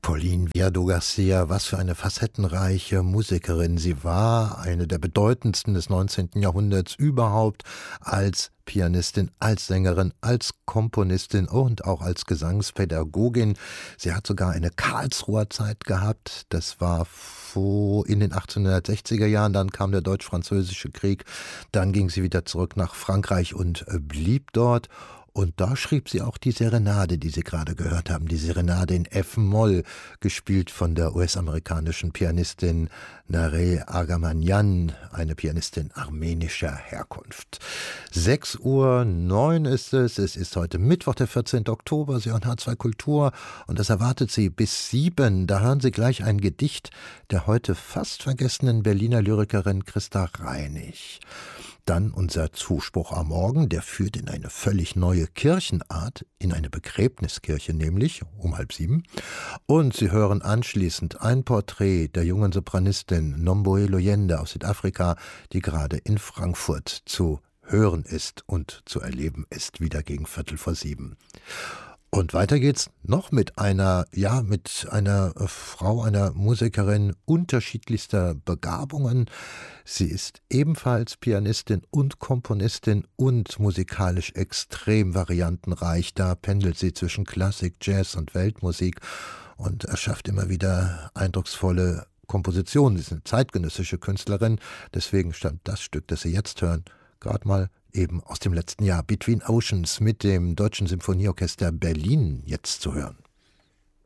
Pauline Viardot-Garcia, was für eine facettenreiche Musikerin sie war, eine der bedeutendsten des 19. Jahrhunderts überhaupt, als Pianistin, als Sängerin, als Komponistin und auch als Gesangspädagogin. Sie hat sogar eine Karlsruher Zeit gehabt, das war in den 1860er Jahren, dann kam der Deutsch-Französische Krieg, dann ging sie wieder zurück nach Frankreich und blieb dort. Und da schrieb sie auch die Serenade, die Sie gerade gehört haben, die Serenade in F-Moll, gespielt von der US-amerikanischen Pianistin Nareh Argamanyan, eine Pianistin armenischer Herkunft. 6:09 Uhr ist es ist heute Mittwoch, der 14. Oktober, Sie hören H2 Kultur und das erwartet Sie bis 7. Da hören Sie gleich ein Gedicht der heute fast vergessenen Berliner Lyrikerin Christa Reinig. Dann unser Zuspruch am Morgen, der führt in eine völlig neue Kirchenart, in eine Begräbniskirche nämlich, um 6:30. Und Sie hören anschließend ein Porträt der jungen Sopranistin Nomboelo Yende aus Südafrika, die gerade in Frankfurt zu hören ist und zu erleben ist, wieder gegen 6:45. Und weiter geht's noch mit einer Frau, einer Musikerin unterschiedlichster Begabungen. Sie ist ebenfalls Pianistin und Komponistin und musikalisch extrem variantenreich. Da pendelt sie zwischen Klassik, Jazz und Weltmusik und erschafft immer wieder eindrucksvolle Kompositionen. Sie ist eine zeitgenössische Künstlerin, deswegen stammt das Stück, das Sie jetzt hören, gerade mal eben aus dem letzten Jahr, Between Oceans, mit dem Deutschen Symphonieorchester Berlin jetzt zu hören.